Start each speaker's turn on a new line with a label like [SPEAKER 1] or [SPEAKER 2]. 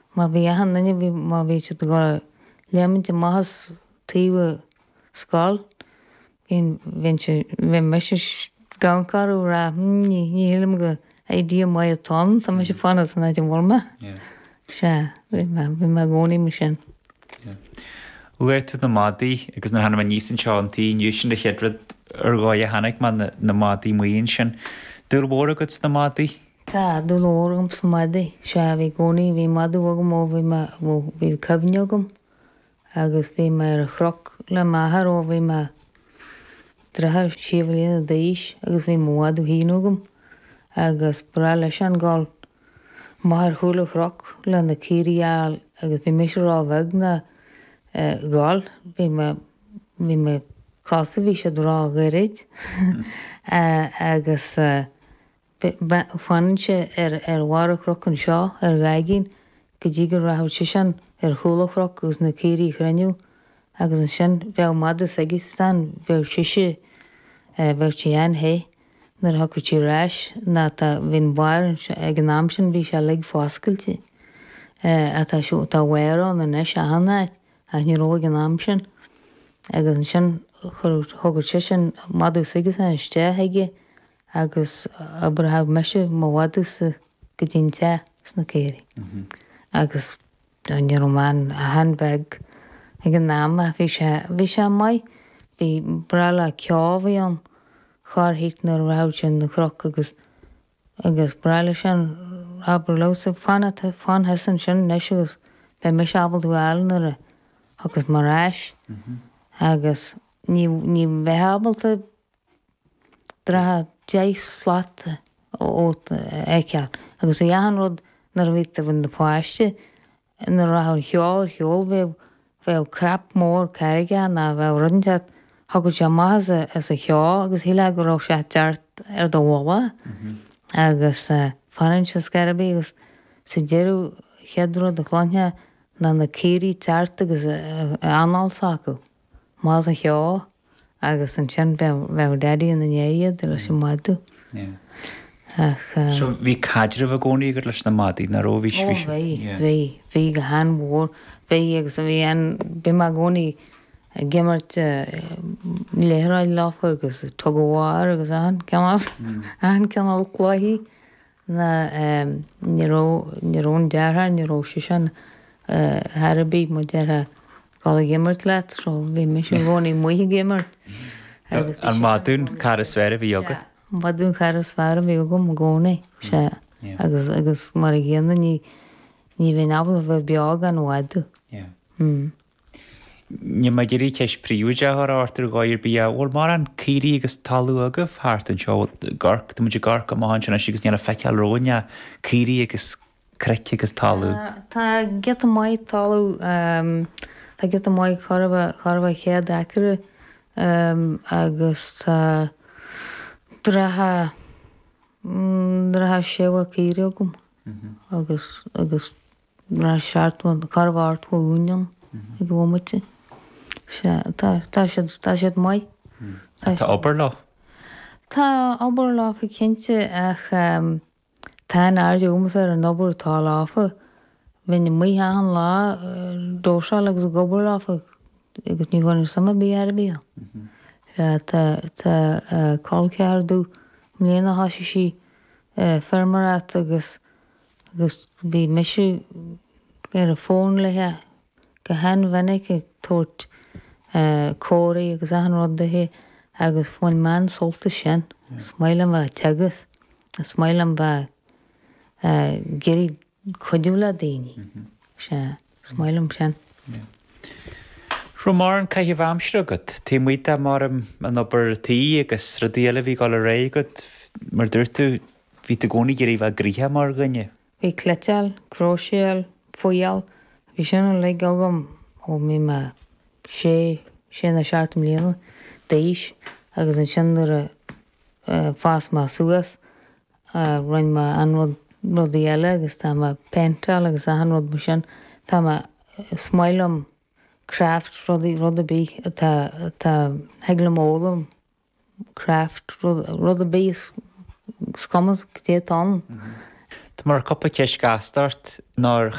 [SPEAKER 1] má bhí ahanana bhí má bhí si go leaminte maithas taobh scáil bhí me se gancarú ra ní hilam go édí mai atá tá me se fanna san éidir bhma se bhí me gcónaí me sin.
[SPEAKER 2] Uair tú na mádaí agus na hanna níos an seántaí níos sin de cheadrad ar gáid a hanig man na mádaí muon sin. Dúil bhór agat na mádaí?
[SPEAKER 1] Tá dúil ógam sa mádaí se bhí gcónaí bhí madú agam ó bhí cabhne agam agus bhí me ar a chroc le maithar ó bhí me dreithir siomhlíonna daois agus bhí mádú híúgam agus bra leis an gáil maithar thula chroc le na círiáil agus bhí mis rá bheg na gáil bhí me casa bhí sé rá gairid agus fanin se ar bhhar chroc an seo ar gaigín go dtí gur rathú si sin ar thula chroc agus na círí chreniu agus an sin bheith madas agus san bheith siise bheith tí an hé nar hacu tí ráis ná tá bhín bhair ag an náam sin bhí se le fáscailte atá siú tá bhharán na neis a hanaid a ní róig an náam sin agus an sin thugur si sin madú sigus an sté heige agus abrahab meise máhadas go dtínte sna céirí agus ní román a hanbeg ag an náam a bhí sé mai bhí brala ceábhaí an cháirthít nar raibh sin na croc agus brala sin aber losa fanna fan hesan sin neis agus bheith me seabal dúil nar agus mar ráis agus ní bheithabalta dratha déis slata ó éceall agus a dhean rud nar bhíta bhain na fáiste nar rath cheol bheith crap mór carige na bheith runteat hagur sé maithe as a cheá agus híle go rá sé teart ar do bhla agus fanin se scarabí agus sa déirú cheadrú de chláine na na círí teart agus anáilsa acu más a cheá agus an sin bheith deadaí na néiad leis sin maidú.
[SPEAKER 2] So bhí caidir bh gcónaí gur leis na mádaí na róhís
[SPEAKER 1] bhí go han mór bhí agus a bhí an bí mar gcónaí gimmart léráid láfa agus tugáir agus an ceanál chláithí na nírón deartha níró si sin Harabí mu deartha gála gimmart leat so bhí me sin bhónaí muoithe gimmart.
[SPEAKER 2] An mádún cara sfeire bhí agad?
[SPEAKER 1] Mádún cara sfeire bhí agam gcónaí se agus mar a ghéanana ní bhí nabla bheith beag an bhhaidú.
[SPEAKER 2] Ní mai gurí ceis príúide ar átar gáir bí bhil mar an círí agus talú agah háart an seo garc do muidir garc am háin sin sigus níana feiceal róine círí agus creice agus talú.
[SPEAKER 1] Tá get maiid talú tá get maiid charbh chéad acre agus tá dratha séha círí agam agus seaartún charbhart únion i gcómate. Tá siad mai.
[SPEAKER 2] Tá obair lá?
[SPEAKER 1] Tá obair lá fa cinnte ach tá airde úmas ar an obair tá láfa bhín mu an lá dóseáil agus gobar láfa agus ní gáinir sama bí ar bí. Tá cáilceardú mléana háisi sí fermarát agus bhí meisi ar a fón lethe go hen bhainnig ag tóirt cóirí agus an rudathe agus fáin man solta sin smailm bheith teagas a smailm bheith géirí chuidúla daoine se smailm sin.
[SPEAKER 2] Ru mar an caiitheh bhamstre agat tí muoite mar an obairtaí agus radíala bhí gáil a ré agat mar dúirtú bhí do gcónaí géirí bheith gríthe mar gunne.
[SPEAKER 1] Bhí cleiteal, cróisial, foial, bhí sin an le agam ó mí me sé na seaartam léana déis agus an sin nuair a fás má suas roinn me an rud eile agus tá pental agus an rud mar sin tá smailm craft rud a bí tá heagla mólam craft rud a bí scamas détán.
[SPEAKER 2] Tá mar coppla ceis gasstart ná